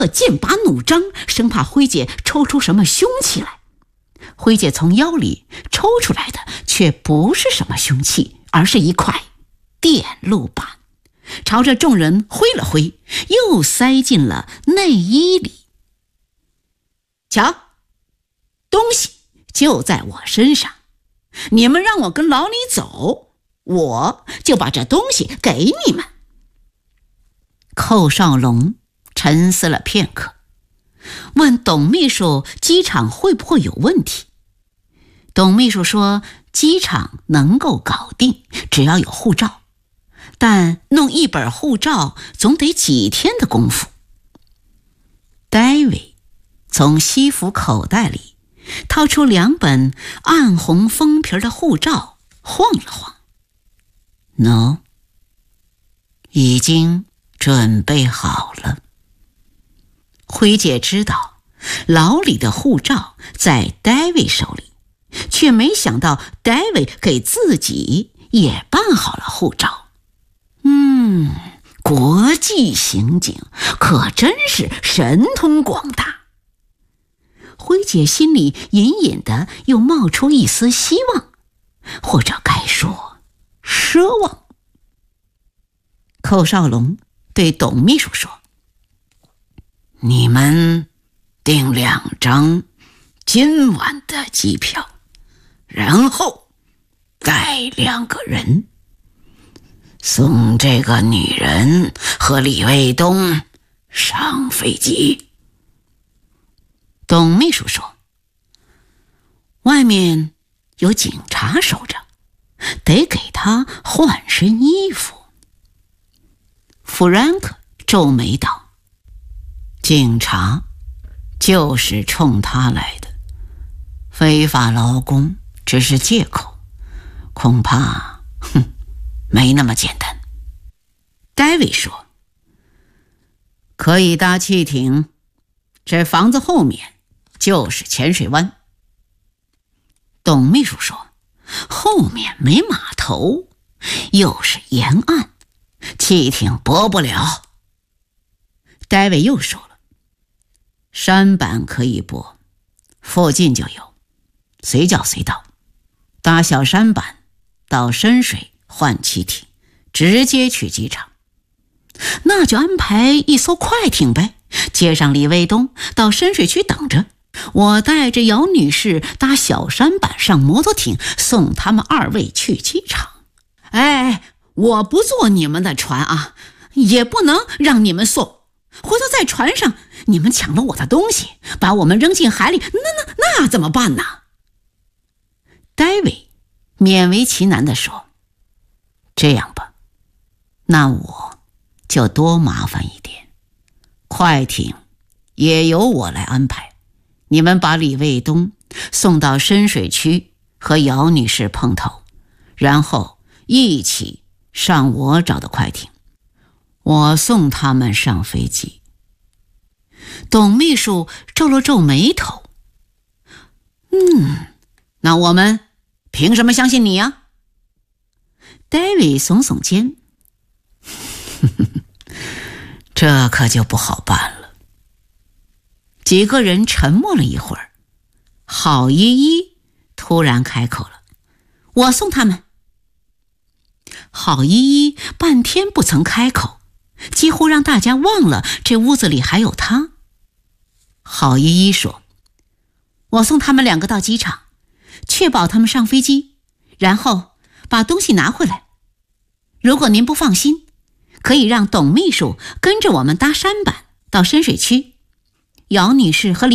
剑拔弩张，生怕辉姐抽出什么凶器来。辉姐从腰里抽出来的却不是什么凶器，而是一块电路板，朝着众人挥了挥，又塞进了内衣里。瞧，东西就在我身上，你们让我跟老李走，我就把这东西给你们。寇少龙沉思了片刻，问董秘书机场会不会有问题。董秘书说机场能够搞定，只要有护照，但弄一本护照总得几天的功夫。戴维从西服口袋里掏出2本暗红封皮的护照，晃了晃。No， 已经准备好了。辉姐知道老李的护照在戴维手里，却没想到戴维给自己也办好了护照。国际刑警可真是神通广大。辉姐心里隐隐的又冒出一丝希望，或者该说奢望。寇少龙对董秘书说：你们订2张今晚的机票，然后带2个人，送这个女人和李卫东上飞机。董秘书说：外面有警察守着，得给他换身衣服。弗兰克皱眉道：警察就是冲他来的，非法劳工只是借口，恐怕没那么简单。戴维说：可以搭汽艇，这房子后面就是浅水湾。董秘书说：后面没码头，又是沿岸，汽艇泊不了。戴维又说了：舢板可以泊，附近就有，随叫随到。搭小舢板到深水换汽艇，直接去机场。那就安排一艘快艇呗，接上李卫东到深水区等着，我带着姚女士搭小舢板上摩托艇，送他们2位去机场。我不坐你们的船啊，也不能让你们送，回头在船上你们抢了我的东西，把我们扔进海里，那怎么办呢？戴维勉为其难地说：这样吧，那我就多麻烦一点，快艇也由我来安排，你们把李卫东送到深水区和姚女士碰头，然后一起上我找的快艇，我送他们上飞机。董秘书皱了皱眉头：那我们凭什么相信你呀？戴维耸耸肩：这可就不好办了。几个人沉默了一会儿，郝依依突然开口了：我送他们。郝依依半天不曾开口，几乎让大家忘了这屋子里还有她。郝依依说：我送他们2个到机场，确保他们上飞机，然后把东西拿回来。如果您不放心，可以让董秘书跟着我们搭舢板到深水区，姚女士和李